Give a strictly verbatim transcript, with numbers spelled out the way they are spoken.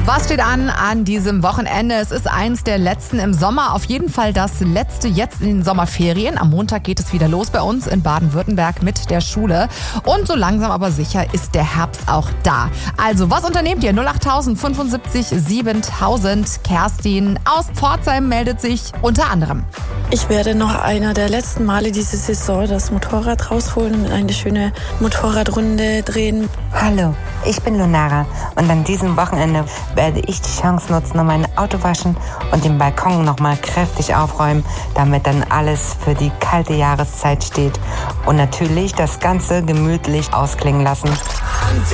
Was steht an an diesem Wochenende? Es ist eins der letzten im Sommer. Auf jeden Fall das letzte jetzt in den Sommerferien. Am Montag geht es wieder los bei uns in Baden-Württemberg mit der Schule. Und so langsam aber sicher ist der Herbst auch da. Also, was unternehmt ihr? null acht fünfundsiebzig siebentausend. Kerstin aus Pforzheim meldet sich unter anderem. Ich werde noch einer der letzten Male diese Saison das Motorrad rausholen und eine schöne Motorradrunde drehen. Hallo, ich bin Lunara und an diesem Wochenende werde ich die Chance nutzen, um mein Auto waschen und den Balkon nochmal kräftig aufräumen, damit dann alles für die kalte Jahreszeit steht und natürlich das Ganze gemütlich ausklingen lassen.